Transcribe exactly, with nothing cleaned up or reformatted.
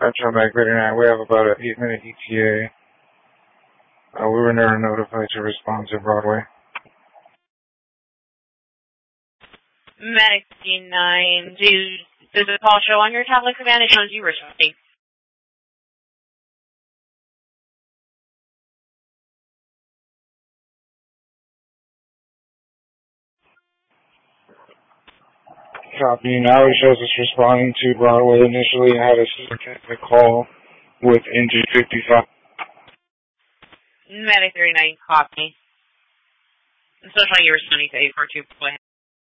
Metro Mag thirty-nine, we have about an eight minute E T A. Uh, we were never notified to respond to Broadway. Medic fifty-nine, do, does the call show on your tablet command? It shows you responding. Copy. Now it shows us responding to Broadway. Initially, I had a specific call with N G fifty-five. Medic thirty-nine, copy. I'm still showing you responding to eight four two. Go ahead.